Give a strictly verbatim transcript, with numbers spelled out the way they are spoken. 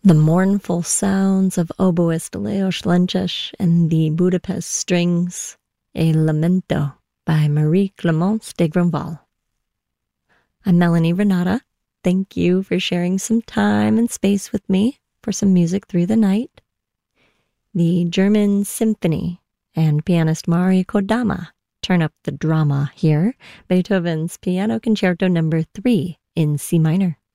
The mournful sounds of oboist Leos Lenches and the Budapest Strings, a Lamento by Marie Clemence de Grandval. I'm Melanie Renata. Thank you for sharing some time and space with me for some music through the night. The German Symphony and pianist Mari Kodama turn up the drama here. Beethoven's Piano Concerto number three in C minor.